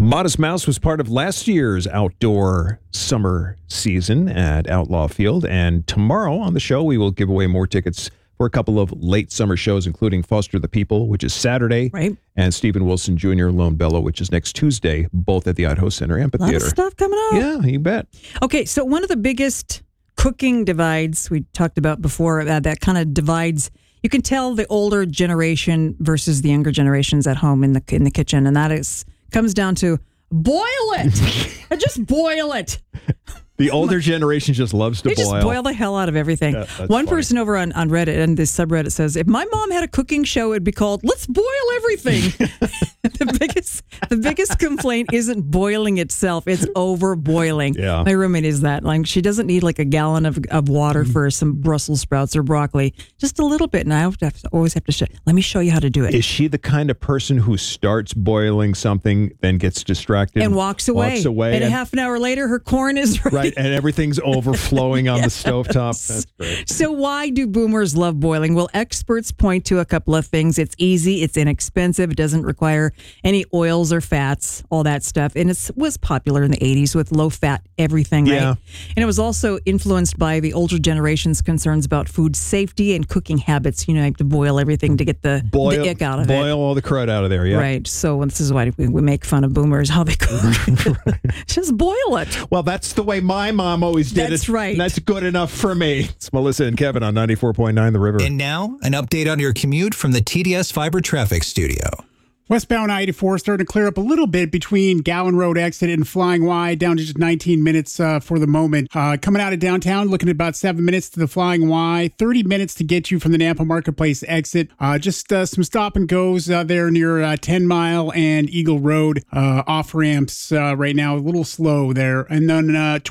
Modest Mouse was part of last year's outdoor summer season at Outlaw Field, and tomorrow on the show we will give away more tickets for a couple of late summer shows, including Foster the People, which is Saturday, right, and Stephen Wilson Jr. Lone Bellow, which is next Tuesday, both at the Idaho Center Amphitheater. A lot of stuff coming up. Yeah, you bet. Okay, so one of the biggest cooking divides we talked about before, that kind of divides, you can tell the older generation versus the younger generations at home in the kitchen, and that comes down to boil it. Just boil it. The older generation just loves to boil. They just boil the hell out of everything. One person over on Reddit, and this subreddit says, if my mom had a cooking show, it'd be called Let's Boil Everything. The biggest complaint isn't boiling itself, it's over boiling. Yeah. My roommate is that. Like, she doesn't need like a gallon of water for some Brussels sprouts or broccoli. Just a little bit. And I always have to show, let me show you how to do it. Is she the kind of person who starts boiling something, then gets distracted and walks away. And a half an hour later, her corn is ready. Right, and everything's overflowing on the stovetop. That's great. So why do boomers love boiling? Well, experts point to a couple of things. It's easy, it's inexpensive, it doesn't require any oils or fats, all that stuff. And it was popular in the 80s with low-fat everything, right? Yeah. And it was also influenced by the older generation's concerns about food safety and cooking habits. You know, you have to boil everything to get the ick out of it. Boil all the crud out of there, yeah. Right. So this is why we make fun of boomers, how they cook. Just boil it. Well, that's the way my mom always did it. That's right. And that's good enough for me. It's Melissa and Kevin on 94.9 The River. And now, an update on your commute from the TDS Fiber Traffic Studio. Westbound I-84 starting to clear up a little bit between Gowan Road exit and Flying Y, down to just 19 minutes for the moment. Coming out of downtown, looking at about 7 minutes to the Flying Y, 30 minutes to get you from the Nampa Marketplace exit. Just some stop and goes there near 10 Mile and Eagle Road off ramps right now, a little slow there. And then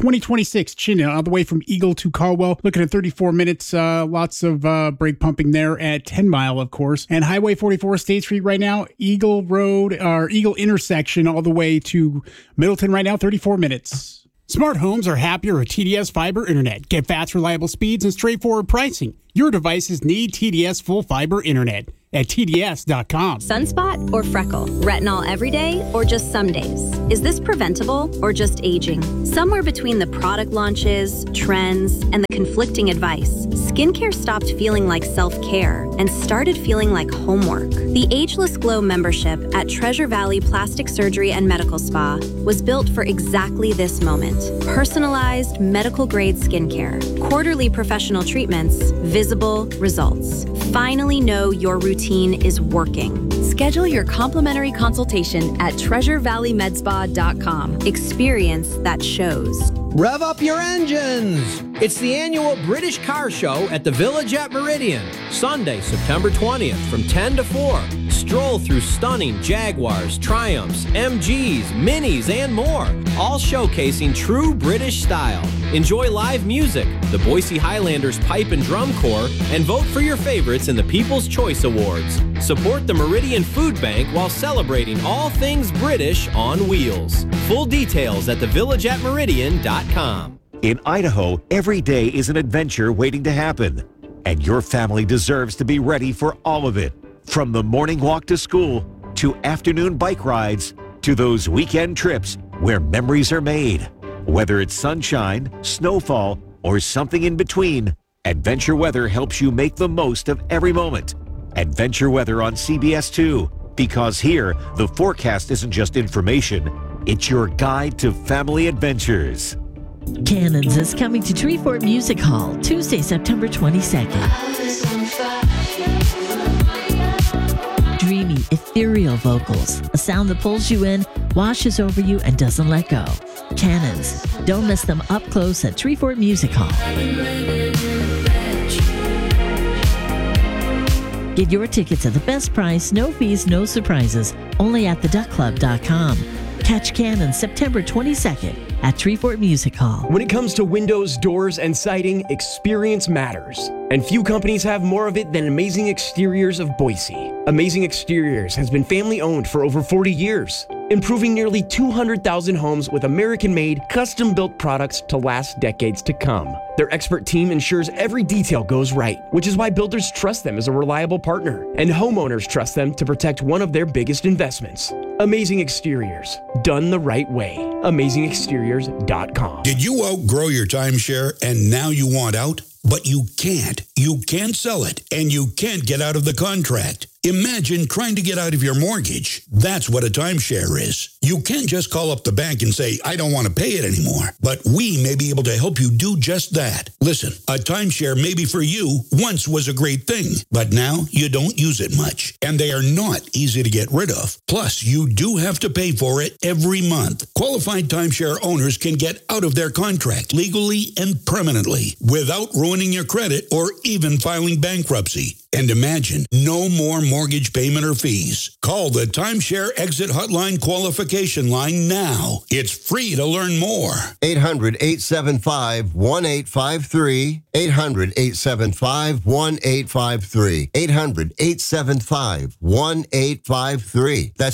2026 Chin, all the way from Eagle to Caldwell, looking at 34 minutes, lots of brake pumping there at 10 Mile, of course. And Highway 44 State Street right now, Eagle Road or Eagle intersection all the way to Middleton right now, 34 minutes. Smart homes are happier with TDS Fiber Internet. Get fast, reliable speeds and straightforward pricing. Your devices need TDS Full Fiber Internet at TDS.com. Sunspot or freckle? Retinol every day or just some days? Is this preventable or just aging? Somewhere between the product launches, trends, and the conflicting advice, skincare stopped feeling like self-care and started feeling like homework. The Ageless Glow membership at Treasure Valley Plastic Surgery and Medical Spa was built for exactly this moment. Personalized, medical-grade skincare, quarterly professional treatments, visible results. Finally know your routine is working. Schedule your complimentary consultation at treasurevalleymedspa.com. Experience that shows. Rev up your engines! It's the annual British Car Show at the Village at Meridian, Sunday, September 20th from 10 to 4. Stroll through stunning Jaguars, Triumphs, MGs, Minis, and more, all showcasing true British style. Enjoy live music, the Boise Highlanders Pipe and Drum Corps, and vote for your favorites in the People's Choice Awards. Support the Meridian Food Bank while celebrating all things British on wheels. Full details at thevillageatmeridian.com. In Idaho, every day is an adventure waiting to happen, and your family deserves to be ready for all of it. From the morning walk to school, to afternoon bike rides, to those weekend trips where memories are made. Whether it's sunshine, snowfall, or something in between, Adventure Weather helps you make the most of every moment. Adventure Weather on CBS 2, because here, the forecast isn't just information, it's your guide to family adventures. Cannons is coming to Treefort Music Hall Tuesday, September 22nd. Dreamy, ethereal vocals, a sound that pulls you in, washes over you, and doesn't let go. Cannons. Don't miss them up close at Treefort Music Hall. Get your tickets at the best price, no fees, no surprises, only at theduckclub.com. Catch Cannons September 22nd at Treefort Music Hall. When it comes to windows, doors, and siding, experience matters. And few companies have more of it than Amazing Exteriors of Boise. Amazing Exteriors has been family owned for over 40 years. improving nearly 200,000 homes with American-made, custom-built products to last decades to come. Their expert team ensures every detail goes right, which is why builders trust them as a reliable partner, and homeowners trust them to protect one of their biggest investments. Amazing Exteriors, done the right way. AmazingExteriors.com. Did you outgrow your timeshare and now you want out? But you can't. You can't sell it, and you can't get out of the contract. Imagine trying to get out of your mortgage. That's what a timeshare is. You can't just call up the bank and say, I don't want to pay it anymore. But we may be able to help you do just that. Listen, a timeshare maybe for you once was a great thing, but now you don't use it much. And they are not easy to get rid of. Plus, you do have to pay for it every month. Qualified timeshare owners can get out of their contract legally and permanently without ruining your credit or even filing bankruptcy. And imagine, no more mortgage payment or fees. Call the Timeshare Exit Hotline qualification line now. It's free to learn more. 800-875-1853. 800-875-1853. 800-875-1853. That's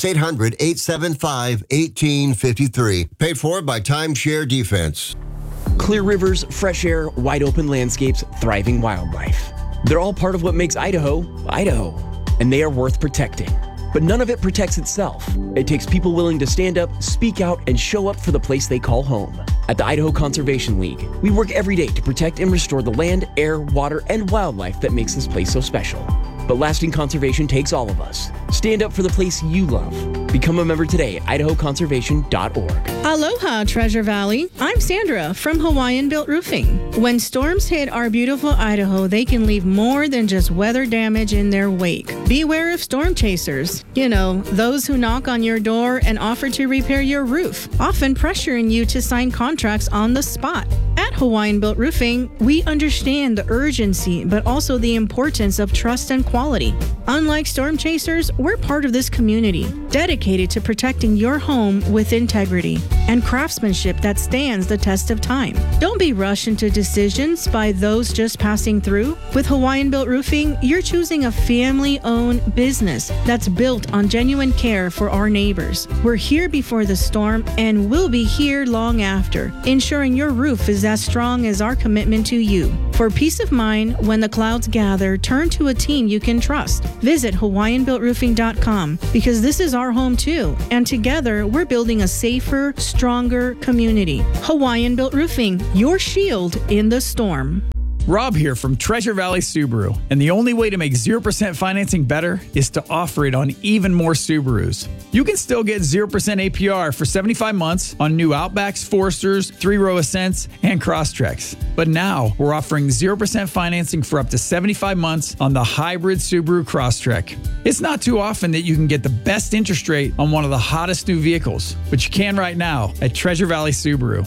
800-875-1853. Paid for by Timeshare Defense. Clear rivers, fresh air, wide open landscapes, thriving wildlife. They're all part of what makes Idaho, Idaho, and they are worth protecting. But none of it protects itself. It takes people willing to stand up, speak out, and show up for the place they call home. At the Idaho Conservation League, we work every day to protect and restore the land, air, water, and wildlife that makes this place so special. But lasting conservation takes all of us. Stand up for the place you love. Become a member today at idahoconservation.org. Aloha, Treasure Valley. I'm Sandra from Hawaiian Built Roofing. When storms hit our beautiful Idaho, they can leave more than just weather damage in their wake. Beware of storm chasers. You know, those who knock on your door and offer to repair your roof, often pressuring you to sign contracts on the spot. At Hawaiian Built Roofing, we understand the urgency, but also the importance of trust and quality. Unlike storm chasers, we're part of this community, dedicated to protecting your home with integrity and craftsmanship that stands the test of time. Don't be rushed into decisions by those just passing through. With Hawaiian Built Roofing, you're choosing a family-owned business that's built on genuine care for our neighbors. We're here before the storm and we'll be here long after, ensuring your roof is as strong as our commitment to you. For peace of mind, when the clouds gather, turn to a team you can trust. Visit HawaiianBuiltRoofing.com because this is our home too, and together we're building a safer, stronger community. Hawaiian Built Roofing, your shield in the storm. Rob here from Treasure Valley Subaru, and the only way to make 0% financing better is to offer it on even more Subarus. You can still get 0% APR for 75 months on new Outbacks, Foresters, 3-row Ascents, and Crosstreks. But now we're offering 0% financing for up to 75 months on the hybrid Subaru Crosstrek. It's not too often that you can get the best interest rate on one of the hottest new vehicles, but you can right now at Treasure Valley Subaru.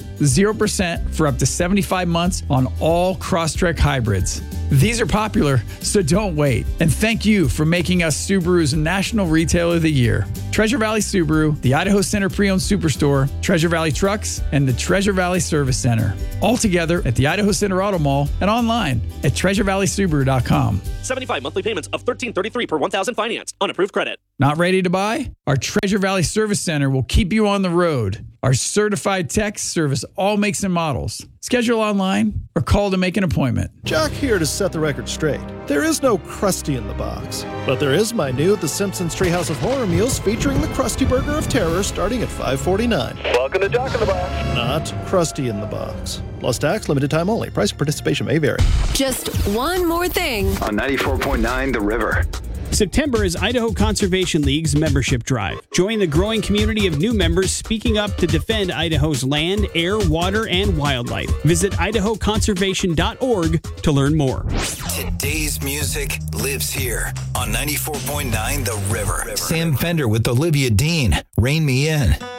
0% for up to 75 months on all Crosstrek hybrids. These are popular, so don't wait. And thank you for making us Subaru's National Retailer of the Year. Treasure Valley Subaru, the Idaho Center Pre-Owned Superstore, Treasure Valley Trucks, and the Treasure Valley Service Center. All together at the Idaho Center Auto Mall and online at TreasureValleySubaru.com. 75 monthly payments of $1,333 per 1,000 financed on approved credit. Not ready to buy? Our Treasure Valley Service Center will keep you on the road. Our certified techs service all makes and models. Schedule online or call to make an appointment. Jock here to set the record straight. There is no Krusty in the box, but there is my new The Simpsons Treehouse of Horror meals featuring the Krusty Burger of Terror starting at $5.49. Welcome to Jock in the Box. Not Krusty in the box. Plus tax, limited time only. Price and participation may vary. Just one more thing. On 94.9 The River. September is Idaho Conservation League's membership drive. Join the growing community of new members speaking up to defend Idaho's land, air, water, and wildlife. Visit idahoconservation.org to learn more. Today's music lives here on 94.9 The River. Sam Fender with Olivia Dean, Rain Me In.